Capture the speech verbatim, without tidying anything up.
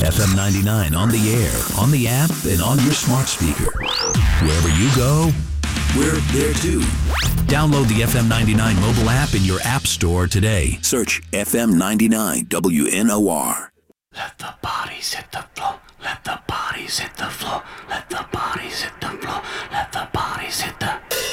F M ninety-nine on the air, on the app, and on your smart speaker. Wherever you go, we're there too. Download the F M ninety-nine mobile app in your app store today. Search F M ninety-nine W N O R. Let the bodies hit the floor. Let the bodies hit the floor.